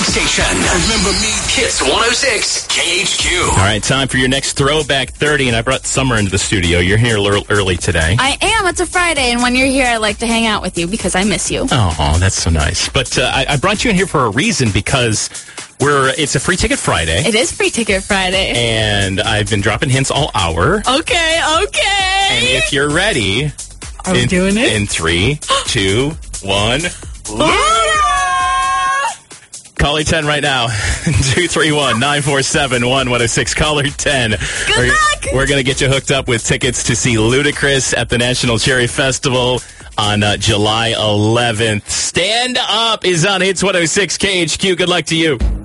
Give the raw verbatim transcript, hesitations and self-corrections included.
station. Remember me? Hits one oh six K H Q. All right, time for your next Throwback thirty, and I brought Summer into the studio. You're here a little early today. I am. It's a Friday, and when you're here, I like to hang out with you because I miss you. Oh, that's so nice. But uh, I, I brought you in here for a reason because we're it's a Free Ticket Friday. It is Free Ticket Friday. And I've been dropping hints all hour. Okay, okay. And if you're ready... Are we in, doing it? In three, two, one... Caller ten right now. two three one, nine four seven, one one oh six. Caller ten. Good we're, luck! We're going to get you hooked up with tickets to see Ludacris at the National Cherry Festival on uh, July eleventh. Stand Up is on Hits one oh six K H Q. Good luck to you.